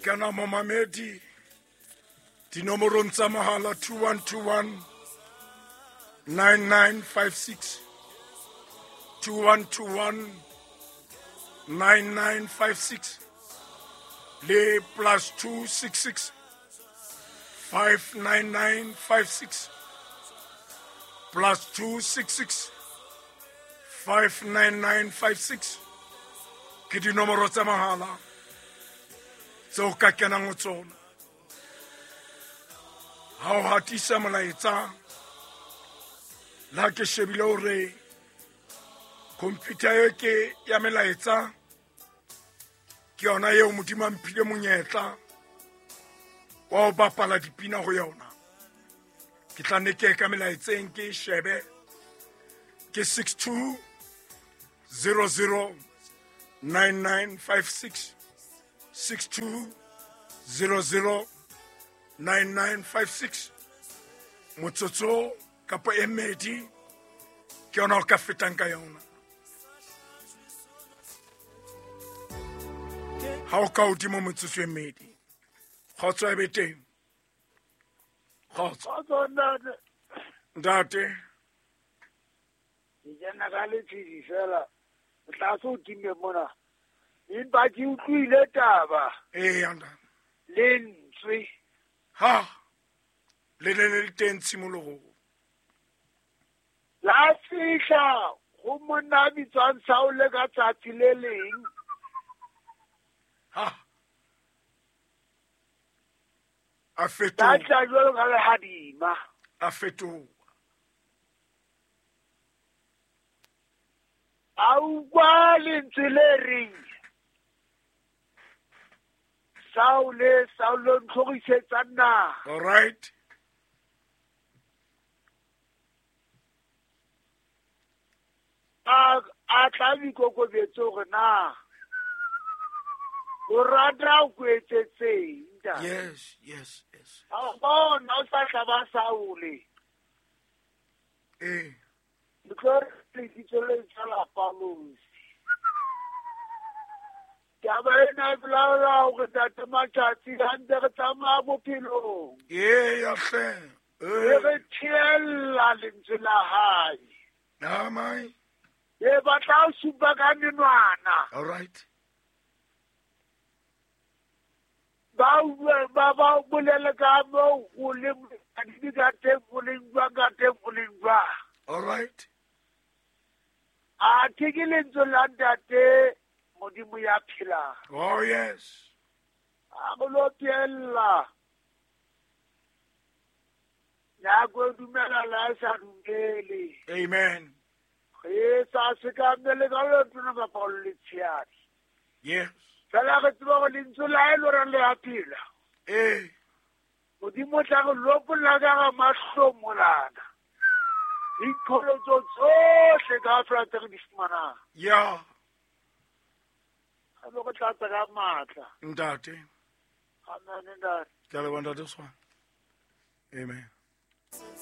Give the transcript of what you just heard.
Kana Mamamedi, Dinomorong tsa mahala 2121 9956 2121 9956 le plus 266 59956 plus 266 59956 ke dinomoro tsa mahala tseo ka kenang ho tsona ha o hatisa molaetsa la ke shebile hore computer eo ke ya melaetsa ke yona eo Modimo a mphile monyetla wa ho bapala dipina ho yona ke tla nne ke ka melaetseng ke shebe ke 62 00 9956 62 00 9956 motsotso kapa emedi ke yona o ka fetang ka yona ha o ka hodimo motsotso emedi kgotso e beteng kgotso ntate Dijana ka le tshedi fela tla so timme mona empa ke utlwile taba anda lentswe ha le teng tshimologo la fihla go monna bitswang Saule ka tsatsi le leng ha a tla fetoha tla jwalo ka lehadima a fetoha a utlwa lentswe le reng Saule ntlhogisetsa naga all right a tla boikokobetse gore na o rata o kwetsetseng yes a bona o sa tlaba Saule tlo re ditso le tsa lapalosi taba ena e bolela gore tate matsatsi ga ntse re tsamaya bophelong ya hle re thiela lentswe la hae mai e batla o supa ka menwana all right ba bolele ka mo go le di ka teng boleng jwa all right a ke lentswe la ntate Modimo ya phela oh yes a go lo tiella ya go dumela la sa dumele amen sa se ka mmele ka lo tuna ba paulli tsiari yes fela ga tseba go lentswe la e lo re le a phela Modimo tla go lopolla ka ga mahlomolana ikholetso tsohle ka frata go di fumana ya a lo go tlatsa ka matla ntate amen ntate ke a leboha ntate Swana amen